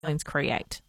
islands create?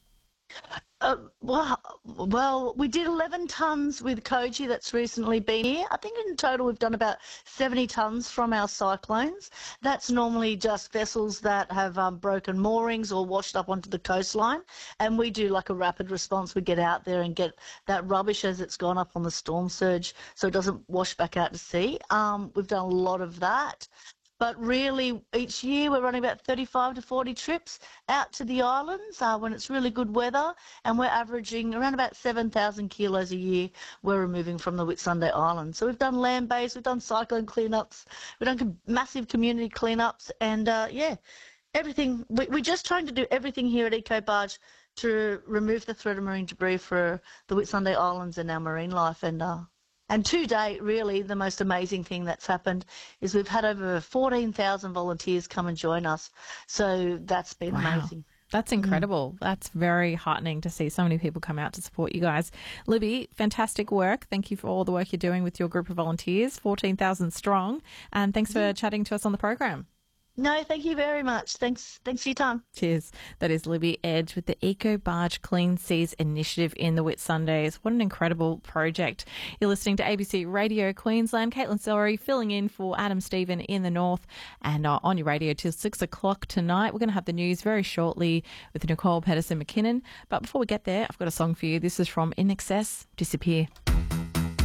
Well, we did 11 tonnes with Koji that's recently been here. I think in total we've done about 70 tonnes from our cyclones. That's normally just vessels that have broken moorings or washed up onto the coastline. And we do like a rapid response. We get out there and get that rubbish as it's gone up on the storm surge so it doesn't wash back out to sea. We've done a lot of that. But really, each year we're running about 35 to 40 trips out to the islands when it's really good weather, and we're averaging around about 7,000 kilos a year we're removing from the Whitsunday Island. So we've done land base, we've done cyclone cleanups, we've done massive community cleanups, and everything. We're just trying to do everything here at Eco Barge to remove the threat of marine debris for the Whitsunday Islands and our marine life. And to date, really, the most amazing thing that's happened is we've had over 14,000 volunteers come and join us. So that's been amazing. That's incredible. That's very heartening to see so many people come out to support you guys. Libby, fantastic work. Thank you for all the work you're doing with your group of volunteers, 14,000 strong. And thanks for chatting to us on the program. No, thank you very much. Thanks for your time. Cheers. That is Libby Edge with the Eco Barge Clean Seas Initiative in the Whitsundays. What an incredible project. You're listening to ABC Radio Queensland. Caitlin Sellery filling in for Adam Stephen in the north and on your radio till 6 o'clock tonight. We're going to have the news very shortly with Nicole Pedersen-McKinnon. But before we get there, I've got a song for you. This is from In Excess, Disappear.